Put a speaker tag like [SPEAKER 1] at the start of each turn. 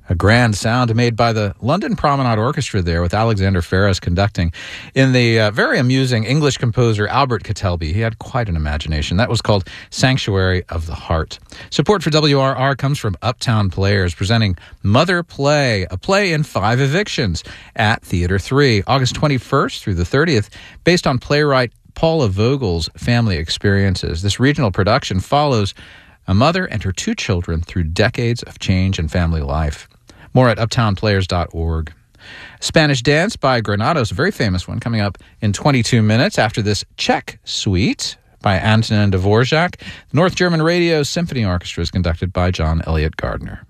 [SPEAKER 1] A grand sound made by the London Promenade Orchestra there with Alexander Ferris conducting in the very amusing English composer Albert Kettelby. He had quite an imagination. That was called Sanctuary of the Heart. Support for WRR comes from Uptown Players presenting Mother Play, a play in 5 evictions at Theater 3, August 21st through the 30th, based on playwright Paula Vogel's family experiences. This regional production follows a mother and her 2 children through decades of change in family life. More at uptownplayers.org. Spanish Dance by Granados, a very famous one, coming up in 22 minutes after this Czech Suite by Antonin Dvorak. The North German Radio Symphony Orchestra is conducted by John Elliott Gardner.